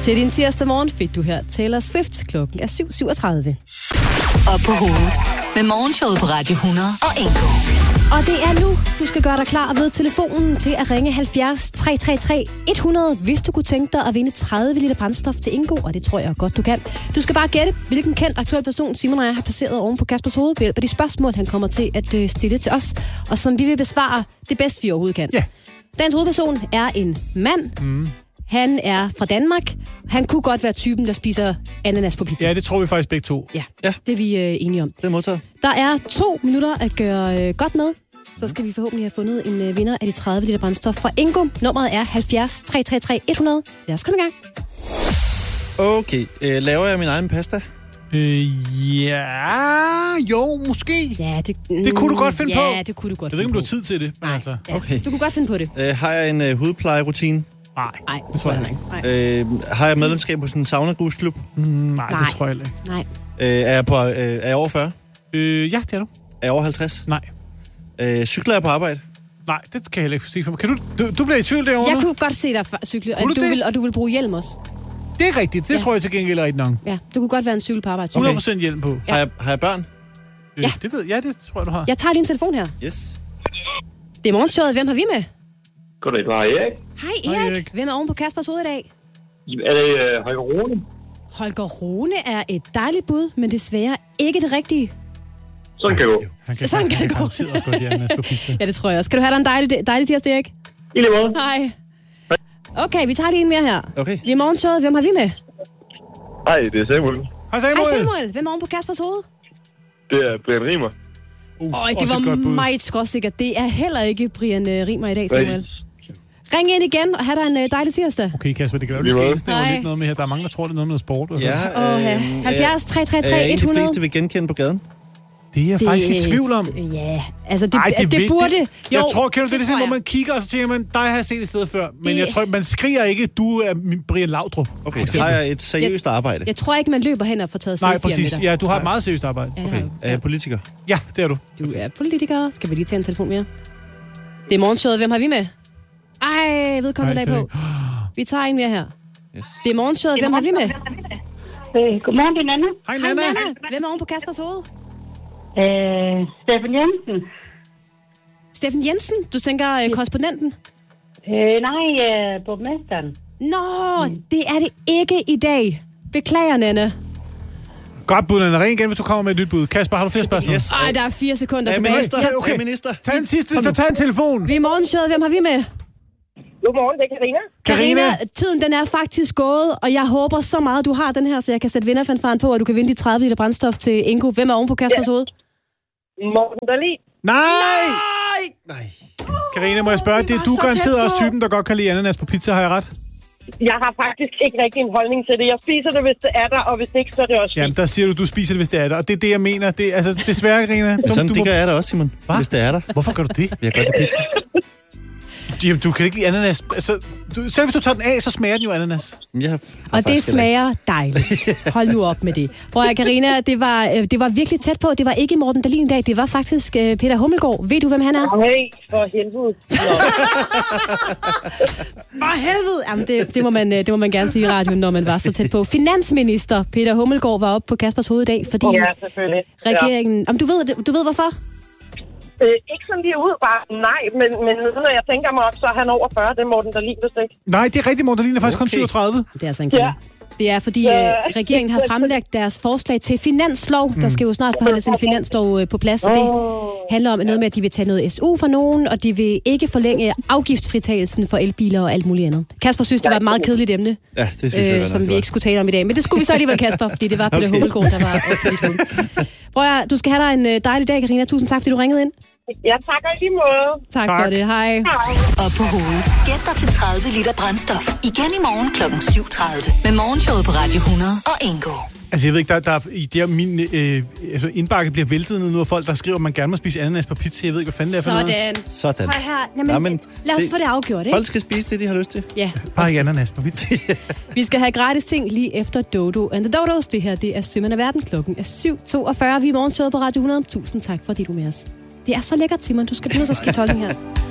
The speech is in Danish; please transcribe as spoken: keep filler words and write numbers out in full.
Til din tirsdag morgen fik du her Taylor Swift. Klokken er syv syvogtredive. Op på hovedet med morgenshowet på Radio hundrede og Ingo. Og det er nu, du skal gøre dig klar ved telefonen til at ringe halvfjerds tre tre tre hundrede, hvis du kunne tænke dig at vinde tredive liter brændstof til Ingo, og det tror jeg godt, du kan. Du skal bare gætte, hvilken kendt aktuel person Simon og jeg har placeret oven på Kaspers hoved ved hjælp af de spørgsmål, han kommer til at stille til os, og som vi vil besvare det bedste, vi overhovedet kan. Ja. Dagens hovedperson er en mand. Mm. Han er fra Danmark. Han kunne godt være typen, der spiser ananas på pizza. Ja, det tror vi faktisk begge to. Ja, ja. Det er vi øh, enige om. Det er modtaget. Der er to minutter at gøre øh, godt med. Så skal vi forhåbentlig have fundet en øh, vinder af de tredive liter brændstof fra Ingo. Nummeret er halvfjerds tre tre tre hundrede. Lad os komme i gang. Okay, øh, laver jeg min egen pasta? Øh, ja, jo, måske. Ja, det, mm, det kunne du godt finde ja, på. Ja, det kunne du godt Jeg ved ikke, om du har finde tid til det. Nej, altså. ja. Okay. Du kunne godt finde på det. Øh, har jeg en øh, hudplejerutine? Nej, Nej, det tror jeg ikke. Nej. Øh, har jeg medlemskab på sådan en sauna-grusklub? Mm, nej, Nej. det tror jeg ikke. Nej. Øh, er, jeg på, øh, er jeg over fyrre? Øh, ja, det er du. Er jeg over halvtreds? Nej. Øh, cykler jeg på arbejde? Nej, det kan jeg heller ikke se for mig. Kan du, du, du bliver i tvivl derovre? Jeg kunne godt se dig cykle, og du, vil, og du vil bruge hjelm også. Det er rigtigt. Det ja. tror jeg til gengæld er rigtigt nok. Ja, du kunne godt være en cykel på arbejde. hundrede procent hjelm på. Ja. Har, jeg, har jeg børn? Øh, ja. Det ved jeg, det tror jeg, du har. Jeg tager din telefon her. Yes. Det er morgenshowet. Hvem har vi med? Goddag, du har Erik. Hej Erik. Hej Erik. Hvem er oven på Kaspers hoved i dag? Er det uh, Holger Rune? Holger Rune er et dejligt bud, men desværre ikke det rigtige. Sådan kan det gå. Han kan, Sådan kan det gå. Ja, det tror jeg også. Skal du have dig en dejlig, dejlig tirsdag, Erik? I lige måde. Hej. Okay, vi tager lige en mere her. Okay. Vi er morgenshowet. Hvem har vi med? Hej, det er Samuel. Hej Samuel. Hej Samuel. Hvem er oven på Kaspers hoved? Det er Brian Rimer. Uh, Øj, det var meget skråsikkert. Det er heller ikke Brian uh, Rimer i dag, Samuel. Ring ind igen og have dig en uh, dejlig tirsdag. Okay, Kasper, det kan være, du skal indsnævre lidt noget med her. Der er mange, der tror, det er noget med noget sport. Ja, øh, øh, halvfjerds tre tre tre hundrede. Er en de fleste vil genkende på gaden? Det er jeg det, faktisk i tvivl om. Ja, altså det, Ej, det, det, det burde... Det, jo, jeg tror, kan du, det, det er sådan, jeg. hvor man kigger, og så tænker man, dig har jeg set et sted før. Men det... jeg tror, man skriger ikke, du er Brian Laudrup. Okay, så har jeg et seriøst jeg, arbejde? Jeg tror ikke, man løber hen og får taget selfie. Nej, præcis. Ja, du har et meget seriøst arbejde. Ja, okay. Er jeg politiker? Ja, det er du. Du er politiker. Skal vi lige tage en telefon mere? Det er morgenshowet. Hvem har vi med? Ej, vedkommende dag på. Vi tager en mere her. Yes. Det er morgenshowet. Hvem har vi med? Øh, godmorgen, det er Nana. Hej, Nana. Hej, Nana. Hvem er oven på Kaspers hoved? Øh, Steffen Jensen. Steffen Jensen? Du tænker øh, korrespondenten? Øh, nej, øh, borgmesteren. Nå, mm. det er det ikke i dag. Beklager, Nana. Godt bud, Nana. Ring igen, hvis du kommer med et nyt bud. Kasper, har du flere spørgsmål? Yes. Ej, der er fire sekunder er tilbage. Minister? Ja, okay. Er minister? Tag en sidste, så tag en telefon. Vi er morgenshowet. Hvem har vi med? Godmorgen, det er Karina. Karina, tiden den er faktisk gået, og jeg håber så meget, du har den her, så jeg kan sætte vinderfanfaren på, og du kan vinde de tredive liter brændstof til Ingo. Hvem er oven på Kaspers hoved? Morten Dahlin. Nej! Nej! Karina, må jeg spørge, det er du garanteret også typen, der godt kan lide ananas på pizza, har jeg ret? Jeg har faktisk ikke rigtig en holdning til det. Jeg spiser det, hvis det er der, og hvis det ikke, så er det også fint. Jamen, der siger du, du spiser det, hvis det er der. Og det er det, jeg mener. Det, altså, desværre, Karina. Ja, sådan, du det må... gør jeg da også, Simon. Hva? Hvis det er der. Hvorfor gør du det? Jeg gør det pizza. Jamen, du kan ikke lide ananas. Altså, du, selv hvis du tager den af, så smager den jo ananas. Jeg har, har og det smager dejligt. Hold nu op med det. Prøv at Karina, det var, det var virkelig tæt på. Det var ikke Morten Dahlin i dag. Det var faktisk uh, Peter Hummelgaard. Ved du, hvem han er? Nej, for helvede. For helvede! Jamen, det, det, må man, det må man gerne sige i radioen, når man var så tæt på. Finansminister Peter Hummelgaard var oppe på Kaspers hoved i dag, fordi ja, selvfølgelig. regeringen... Ja. Om du ved, du ved hvorfor? Øh, ikke sådan lige ud, bare nej, men, men når jeg tænker mig op, så er han over fyrre, det er Morten Dahlin, hvis ikke. Nej, det er rigtigt, Morten Dahlin er faktisk okay. kun syvogtredive. Det er altså en kvinde. Ja. Det er, fordi ja. øh, regeringen har fremlagt deres forslag til finanslov. Mm. Der skal jo snart forhandles en finanslov øh, på plads, og det handler om noget med, at de vil tage noget S U fra nogen, og de vil ikke forlænge afgiftsfritagelsen for elbiler og alt muligt andet. Kasper synes, det var et meget kedeligt emne, ja, det synes jeg, øh, som vi ikke skulle tale om i dag. Men det skulle vi så alligevel, Kasper, fordi det var Peter okay. Hummelgaard, der var oppe på dit hoved. Prøv at, du skal have dig en dejlig dag, Karina. Tusind tak, fordi du ringede ind. Ja, tak og i lige måde. Tak, tak for det. Hej. Op på hovedet. Gæt dig til tredive liter brændstof. Igen i morgen klokken syv tredive. Med morgenshowet på Radio hundrede og Ingo. Altså, jeg ved ikke, der, der, i der min øh, altså, indbakke bliver væltet nu af folk, der skriver, at man gerne må spise ananas på pizza. Jeg ved ikke, hvad fanden det er for noget. Sådan. Sådan. Prøv her. Jamen, ja, men, lad os det, få det afgjort, ikke? Folk skal spise det, de har lyst til. Ja. Bare ikke ananas på pizza. Vi skal have gratis ting lige efter Dodo and the Dodos. Det her, det er Sømmerne af Verden. Klokken er syv toogfyrre. Vi er morgenshowet på Radio hundrede. Tusind tak, fordi du er med os. Det er så lækkert, Simon. Du skal blive nødt til at skifte holdning her.